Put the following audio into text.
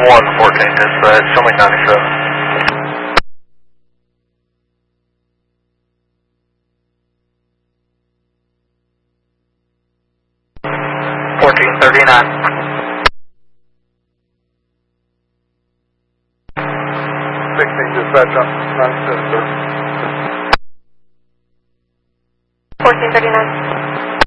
114, dispatch, show me 97. 1439. 16 dispatch on 97, sir. 1439.